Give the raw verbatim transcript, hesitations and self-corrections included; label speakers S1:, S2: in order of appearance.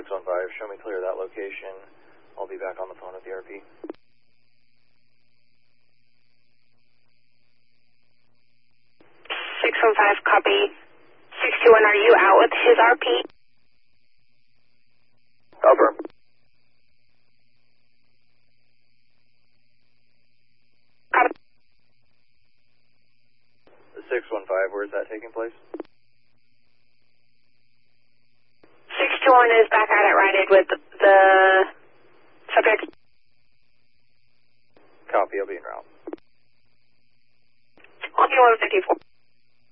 S1: six one five, show me clear that location. I'll be back on the phone with the R P.
S2: six one five, copy. six two one, are you out with his R P?
S1: Over.
S2: Copy.
S1: six one five, where is that taking place?
S2: six two one is back at it, righted with the, the subject.
S1: Copy, I'll be en route.
S2: one one fifty-four.